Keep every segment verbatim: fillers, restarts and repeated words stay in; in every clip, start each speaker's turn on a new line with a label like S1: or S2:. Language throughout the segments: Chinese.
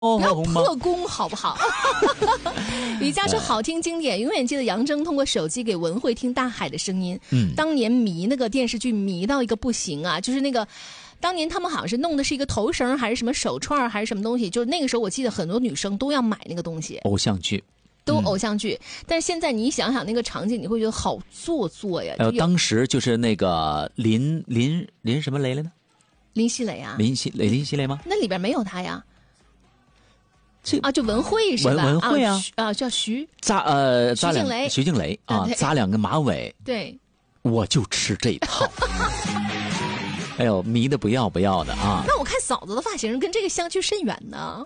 S1: 不要破功好不好？李佳说好听经典，永远记得杨铮通过手机给文慧听大海的声音。嗯，当年迷那个电视剧迷到一个不行啊，就是那个。当年他们好像是弄的是一个头绳还是什么手串还是什么东西，就是那个时候我记得很多女生都要买那个东西。
S2: 偶像剧。
S1: 都偶像剧、嗯，但是现在你想想那个场景，你会觉得好做作呀。
S2: 呃，当时就是那个林林林什么雷来呢？
S1: 林熙蕾啊，
S2: 林熙蕾林熙蕾吗？
S1: 那里边没有他呀。这啊，就文慧是吧？
S2: 文文慧啊，
S1: 啊，叫徐
S2: 扎呃
S1: 徐静蕾，
S2: 徐静蕾啊，扎两个马尾。
S1: 对，
S2: 我就吃这一套。哎呦，迷的不要不要的啊！
S1: 那我看嫂子的发型跟这个相去甚远呢。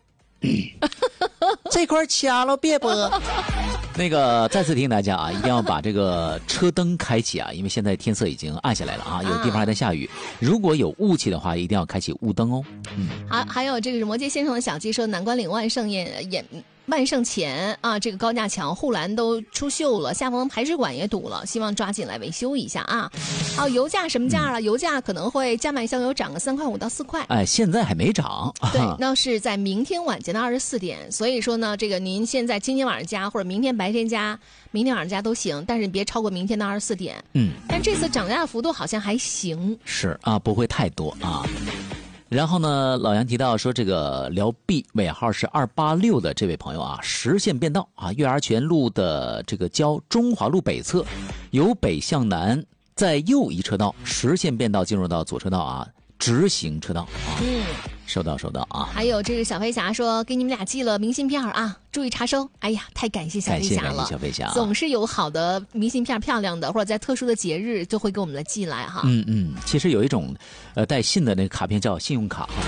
S2: 这块掐了别播。那个再次提醒大家啊，一定要把这个车灯开启啊，因为现在天色已经暗下来了啊，有的地方还在下雨。如果有雾气的话，一定要开启雾灯哦。
S1: 嗯，还还有这个摩羯先生的小鸡说，南关岭万盛宴演。万盛前啊，这个高架桥护栏都出锈了，下方排水管也堵了，希望抓紧来维修一下啊。好，油价什么价了？嗯、油价可能会加满香油涨个三块五到四块。
S2: 哎，现在还没涨。
S1: 对，那是在明天晚间的二十四点。所以说呢，这个您现在今天晚上加或者明天白天加，明天晚上加都行，但是别超过明天的二十四点。嗯，但这次涨价幅度好像还行。
S2: 是啊，不会太多啊。然后呢，老杨提到说，这个辽 B 尾号是二八六的这位朋友啊，实线变道啊，月牙泉路的这个交中华路北侧，由北向南，在右一车道实线变道进入到左车道啊，直行车道啊。嗯，收到收到啊。
S1: 还有这个小飞侠说，给你们俩寄了明信片啊，注意查收。哎呀，太感谢小飞侠了，
S2: 感谢感谢小飞侠，
S1: 总是有好的明信片，漂亮的，或者在特殊的节日就会给我们来寄来哈。
S2: 嗯嗯，其实有一种呃带信的那个卡片叫信用卡。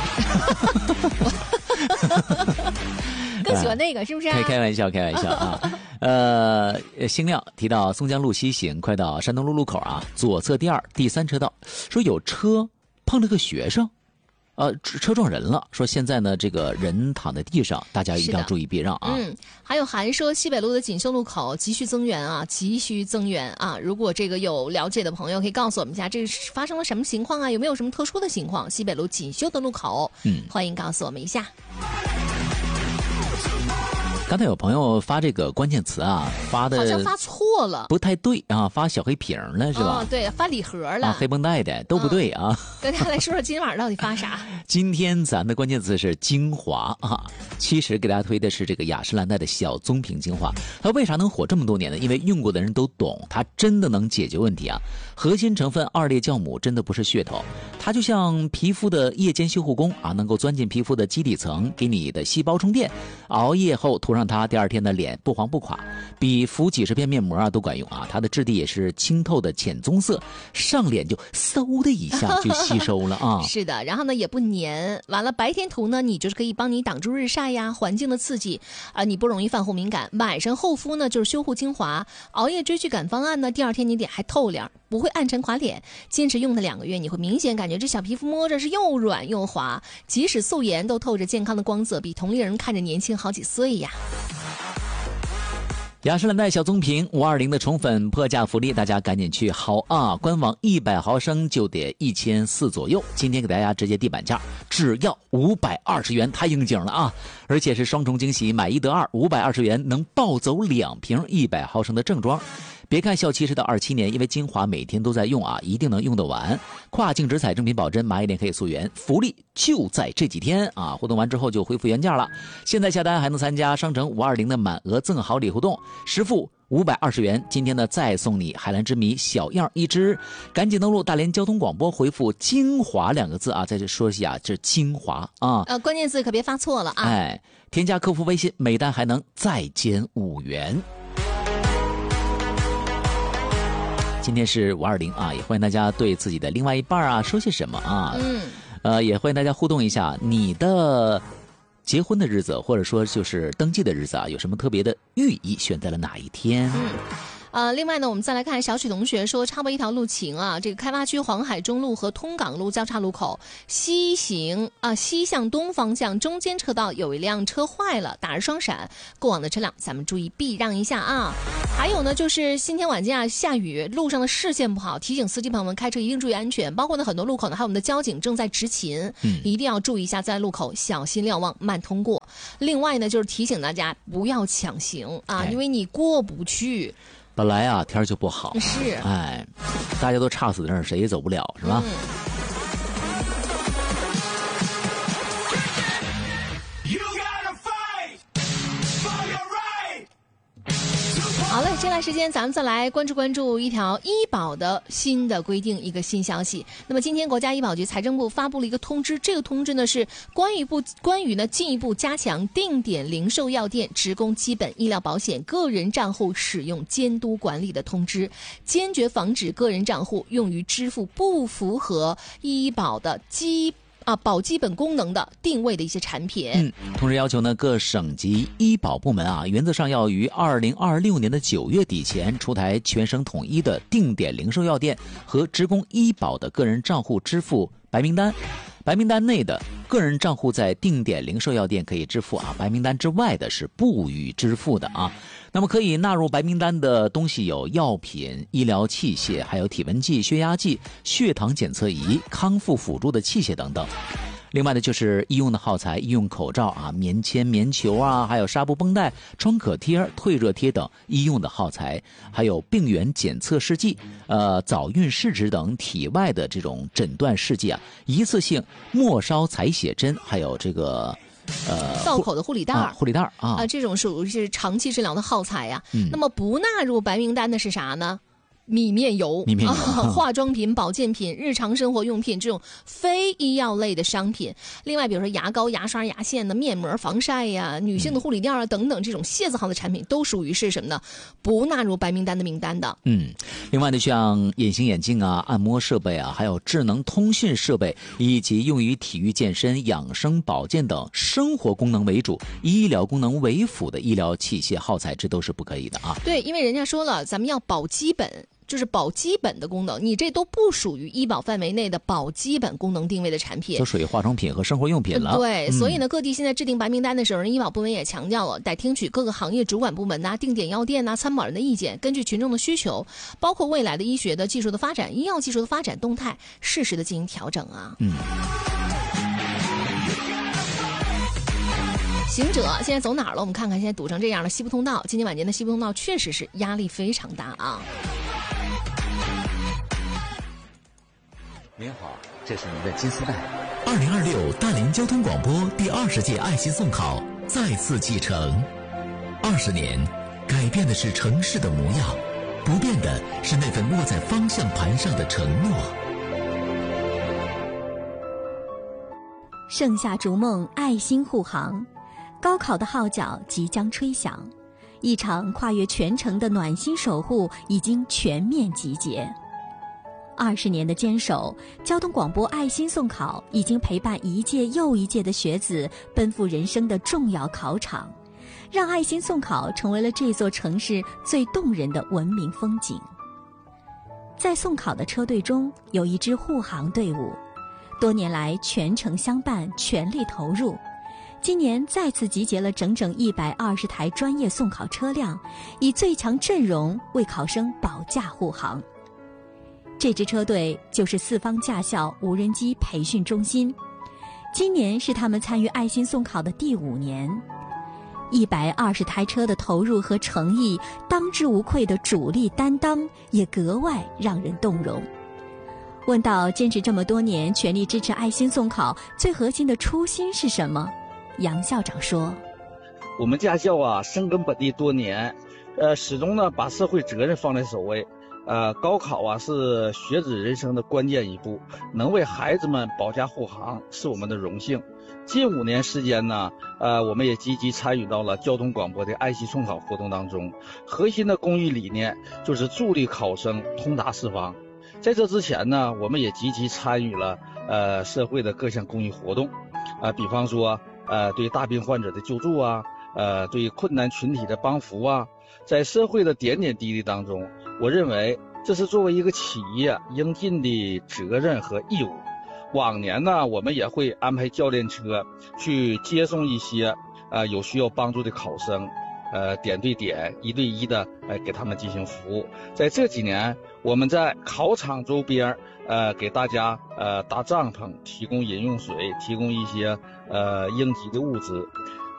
S1: 更喜欢那个是不是、啊？
S2: 开开玩笑，开玩笑啊。呃，星亮提到松江路西行，快到山东路路口啊，左侧第二、第三车道，说有车碰了个学生。呃，车撞人了。说现在呢，这个人躺在地上，大家一定要注意避让啊。
S1: 嗯，还有韩说西北路的锦绣路口急需增援啊，急需增援啊！如果这个有了解的朋友，可以告诉我们一下，这是发生了什么情况啊？有没有什么特殊的情况？西北路锦绣的路口，嗯，欢迎告诉我们一下。
S2: 刚才有朋友发这个关键词啊，发的
S1: 好像发错了，
S2: 不太对啊，发小黑瓶了是吧？
S1: 哦，对，发礼盒了，
S2: 啊、黑绷带的都不对啊。
S1: 跟大家来说说今天晚上到底发啥？
S2: 今天咱的关键词是精华啊，其实给大家推的是这个雅诗兰黛的小棕瓶精华。它为啥能火这么多年呢？因为用过的人都懂，它真的能解决问题啊。核心成分二裂酵母真的不是噱头，它就像皮肤的夜间修护工啊，能够钻进皮肤的基底层，给你的细胞充电。熬夜后涂上它，第二天的脸不黄不垮，比敷几十片面膜啊都管用啊。它的质地也是清透的浅棕色，上脸就嗖的一下就吸收了啊。
S1: 是的，然后呢也不粘，完了白天涂呢，你就是可以帮你挡住日晒呀，环境的刺激啊、呃，你不容易泛红敏感。晚上厚敷呢就是修护精华，熬夜追剧赶方案呢，第二天你脸还透亮，不会暗沉垮脸。坚持用它两个月，你会明显感觉这小皮肤摸着是又软又滑，即使素颜都透着健康的光泽，比同龄人看着年轻好几岁呀。
S2: 雅诗兰黛小棕瓶五二零的宠粉破价福利，大家赶紧去薅啊！官网一百毫升就得一千四左右，今天给大家直接地板价，只要五百二十元，太应景了啊！而且是双重惊喜，买一得二，五百二十元能抱走两瓶一百毫升的正装。别看效期是到二七年，因为精华每天都在用啊，一定能用得完。跨境直采正品保真，买一点可以溯源，福利就在这几天啊！活动完之后就恢复原价了。现在下单还能参加商城五二零的满额赠好礼活动，实付五百二十元。今天呢再送你海蓝之谜小样一只，赶紧登录大连交通广播，回复精华两个字啊！在这说一下，这精华啊，
S1: 呃，关键字可别发错了啊！
S2: 哎，添加客服微信，每单还能再减五元。今天是五二零啊，也欢迎大家对自己的另外一半啊说些什么啊，嗯，呃，也欢迎大家互动一下，你的结婚的日子或者说就是登记的日子啊，有什么特别的寓意，选在了哪一天？
S1: 嗯， 呃，另外呢，我们再来看小曲同学说，插播一条路情啊，这个开发区黄海中路和通港路交叉路口西行啊，西向东方向中间车道有一辆车坏了，打着双闪，过往的车辆咱们注意避让一下啊。还有呢，就是今天晚间啊下雨，路上的视线不好，提醒司机朋友们开车一定注意安全。包括呢很多路口呢，还有我们的交警正在执勤，嗯，一定要注意一下，在路口小心瞭望，慢通过。另外呢，就是提醒大家不要抢行啊，因为你过不去。
S2: 本来啊天就不好，
S1: 是，
S2: 哎，大家都差死在那儿，谁也走不了，是吧？嗯。
S1: 好了，接下来时间咱们再来关注关注一条医保的新的规定，一个新消息。那么今天国家医保局财政部发布了一个通知，这个通知呢是关于不关于呢进一步加强定点零售药店职工基本医疗保险个人账户使用监督管理的通知，坚决防止个人账户用于支付不符合医保的基啊，保基本功能的定位的一些产品。
S2: 嗯，同时要求呢，各省级医保部门啊，原则上要于二零二六年的九月底前出台全省统一的定点零售药店和职工医保的个人账户支付白名单。白名单内的个人账户在定点零售药店可以支付啊，白名单之外的是不予支付的啊。那么可以纳入白名单的东西有药品、医疗器械，还有体温计、血压计、血糖检测仪、康复辅助的器械等等。另外呢，就是医用的耗材、医用口罩啊、棉签、棉球啊，还有纱布绷带、创可贴、退热贴等医用的耗材，还有病原检测试剂、呃早孕试纸等体外的这种诊断试剂啊，一次性末梢采血针，还有这个。呃，
S1: 造口的护理袋
S2: 啊，护理袋啊，
S1: 啊，这种属于是长期治疗的耗材呀、啊。
S2: 嗯，
S1: 那么不纳入白名单的是啥呢？米面油、
S2: 米面油、
S1: 啊、化妆品、保健品、日常生活用品这种非医药类的商品。另外，比如说牙膏、牙刷、牙线的面膜、防晒呀、女性的护理垫啊等等，这种械字号的产品都属于是什么呢？不纳入白名单的名单的。
S2: 嗯，另外呢，像隐形眼镜啊、按摩设备啊，还有智能通讯设备，以及用于体育健身、养生保健等生活功能为主、医疗功能为辅的医疗器械耗材，这都是不可以的啊。
S1: 对，因为人家说了，咱们要保基本。就是保基本的功能，你这都不属于医保范围内的保基本功能定位的产品，
S2: 就属于化妆品和生活用品了。
S1: 对，嗯、所以呢，各地现在制定白名单的时候，医保部门也强调了，得听取各个行业主管部门呐、定点药店呐、参保人的意见，根据群众的需求，包括未来的医学的技术的发展、医药技术的发展动态，适时的进行调整啊。
S2: 嗯。
S1: 行者现在走哪儿了？我们看看，现在堵成这样了，西部通道，今天晚间的西部通道确实是压力非常大啊。
S2: 您好，这是您的金丝带。
S3: 二零二六大连交通广播第二十届爱心送考再次启程，二十年，改变的是城市的模样，不变的是那份握在方向盘上的承诺。
S4: 盛夏逐梦，爱心护航，高考的号角即将吹响，一场跨越全城的暖心守护已经全面集结。二十年的坚守，交通广播爱心送考已经陪伴一届又一届的学子奔赴人生的重要考场，让爱心送考成为了这座城市最动人的文明风景。在送考的车队中，有一支护航队伍，多年来全程相伴，全力投入。今年再次集结了整整一百二十台专业送考车辆，以最强阵容为考生保驾护航。这支车队就是四方驾校无人机培训中心，今年是他们参与爱心送考的第五年。一百二十台车的投入和诚意，当之无愧的主力担当，也格外让人动容。问到坚持这么多年，全力支持爱心送考，最核心的初心是什么？杨校长说：
S5: 我们驾校啊，深耕本地多年，呃，始终呢把社会责任放在首位。呃，高考啊是学子人生的关键一步，能为孩子们保驾护航是我们的荣幸。近五年时间呢，呃，我们也积极参与到了交通广播的爱心送考活动当中。核心的公益理念就是助力考生通达四方。在这之前呢，我们也积极参与了呃社会的各项公益活动，啊、呃，比方说呃对大病患者的救助啊， 呃对困难群体的帮扶啊，在社会的点点滴滴当中，我认为这是作为一个企业应尽的责任和义务。往年呢，我们也会安排教练车去接送一些呃有需要帮助的考生，呃点对点一对一的呃给他们进行服务。在这几年，我们在考场周边呃给大家呃搭帐篷，提供饮用水，提供一些呃应急的物资。